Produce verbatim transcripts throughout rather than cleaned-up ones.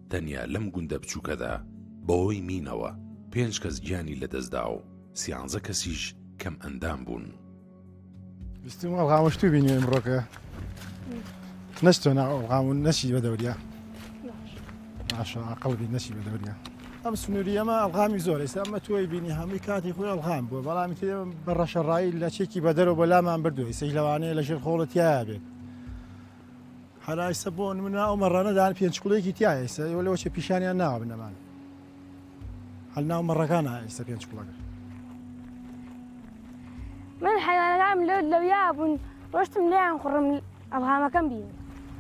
تەنیا لەم گوندە بچووکەدا بەهۆی مینەوە پێنج کەس گیانی لەدەستدا و سیانزە کەسیش کەم ئەندام بوون. ویستم ئەڵغامەشتو بینی ئەمڕۆکە نەچتۆ ئەڵغام نەچی بە دەوریا ماشە عەقڵ بی نەچی بە دەوریا ئەم سنووری ئەمە ئەڵغامی زۆر ئێستا ئەمە تۆی بینی هەمووی کاتی خۆی ئەڵغام بووە بەڵامی تێ بە ڕەشەڕایی لە چێکی بەدەرەوە بە لامان بردووە ئێستاش لەوانەیە لەژێر خۆڵت تایە بێت هەر ئێستا بۆ نمونە ئەو مەڕانەدان پێنج کوڵەیەکی تایە ئێستا لەوە چێ پیشانیان ناوە بنەمان هەل ناو مەڕەکانە ئێستا پێنج کوڵەکە من حیوانەکانم لەو لەویا بوون ڕۆشتم لێیان خوڕم ئەڵغامەکەم بینم.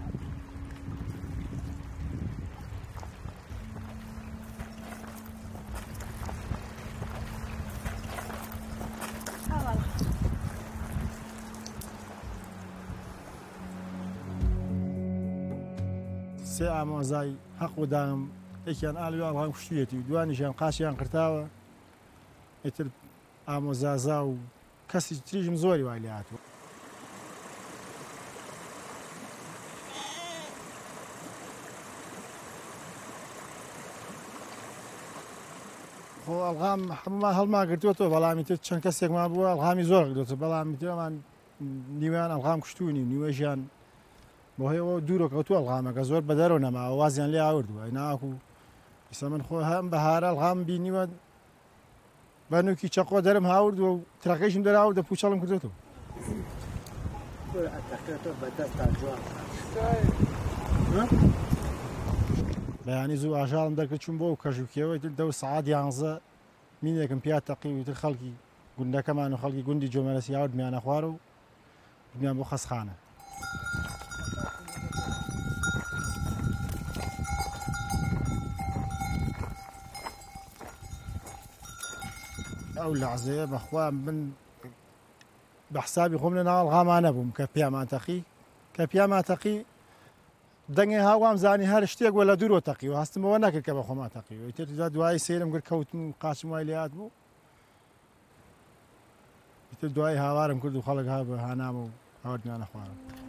سێ ئامۆزای حەق ودایم یەکیان ئالوی ئاڵغام کوشتوویەتی دوانیشیان قاچیان قرتاوە ئیتر ئامۆزازا و کەسی تریژم زۆری وای لێ هاتووە. خۆ ئەڵغام هەمومان هەڵما گرتووەتەوە بەڵامی تر چەند کەسێکمان بووە ئەڵغامی زۆر گرتووە بەڵامی ترمان نیویان ئەڵغام کوشتوونی نیوەژیان بۆ هەیەوە دوورۆ کەوتووە ئەڵغامەکە زۆر بەدەرەوە نەماوە وازیان لێ ئاوردووە ناکو ئێستا من خۆ هەم بەهارە ئەڵغام بینیوە بەنووکی چەقۆ دەرم هاوردووە و ترەکەیشم دەراوردە پوچەڵم کردوێتەوە. بەیانی زوو ئاژاڵم دەکرد چوون بۆ و کەژوکیەوەی تر دە سەعات یانزە مینێکم پیا تەقی و تر خەڵکی گوندەکەمان و خەڵکی گوندی جۆمەرەسی یاوردمیانە خوارە و بمیان بۆ خەسخانە. ئەو لەحزەیە بەخوا من بە حسابی خۆم لە ناو ئەڵغامان نەبووم کە پیامان تەقی کە پیامان تەقی دەنگی هاوام زانی هەر شتێک وە لە دوورۆ تەقی و هەستمەوە نەکرد کە بە خۆمان تەقی و ئیتر دوایی سێرم کرد کەوتم و قاچم وای لێ هات بوو ئیتر دوای هاوارم کرد و خەڵک ها بە هانامە و هاوردمیانە خوارم.